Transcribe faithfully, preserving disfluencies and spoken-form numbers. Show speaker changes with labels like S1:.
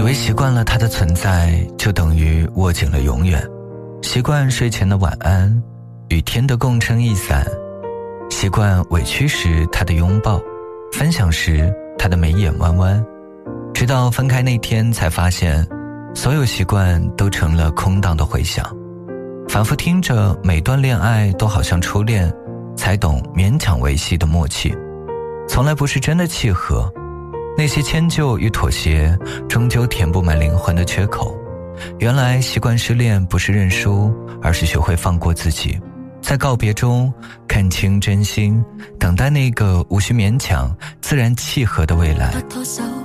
S1: 为习惯了它的存在就等于握紧了永远，习惯睡前的晚安，与天的共撑一伞，习惯委屈时他的拥抱，分享时他的眉眼弯弯，直到分开那天才发现，所有习惯都成了空荡的回响。反复听着每段恋爱都好像初恋，才懂勉强维系的默契从来不是真的契合，那些迁就与妥协终究填不满灵魂的缺口。原来习惯失恋不是认输，而是学会放过自己，在告别中看清真心，等待那个无需勉强自然契合的未来。